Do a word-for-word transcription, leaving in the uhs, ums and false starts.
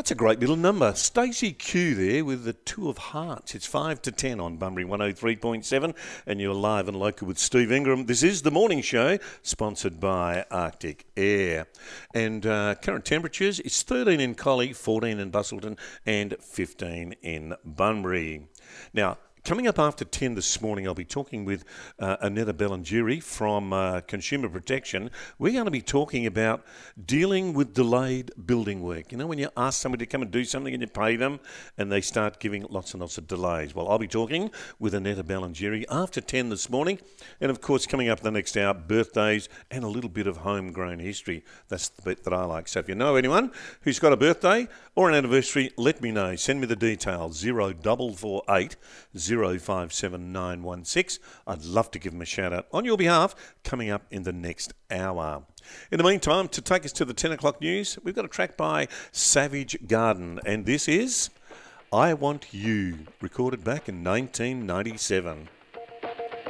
That's a great little number. Stacey Q there with the Two of Hearts. It's five to ten on Bunbury one oh three point seven, and you're live and local with Steve Ingram. This is the morning show, sponsored by Arctic Air. And uh, current temperatures, it's thirteen in Collie, fourteen in Busselton, and fifteen in Bunbury. Now, coming up after ten this morning, I'll be talking with uh, Annetta Bellangiri from uh, Consumer Protection. We're going to be talking about dealing with delayed building work. You know, when you ask somebody to come and do something and you pay them and they start giving lots and lots of delays. Well, I'll be talking with Annetta Bellangiri after ten this morning. And, of course, coming up the next hour, birthdays and a little bit of homegrown history. That's the bit that I like. So if you know anyone who's got a birthday or an anniversary, let me know. Send me the details, zero double four eight zero five seven nine one six. I'd love to give them a shout out on your behalf coming up in the next hour. In the meantime, to take us to the ten o'clock news, we've got a track by Savage Garden, and this is I Want You, recorded back in nineteen ninety-seven.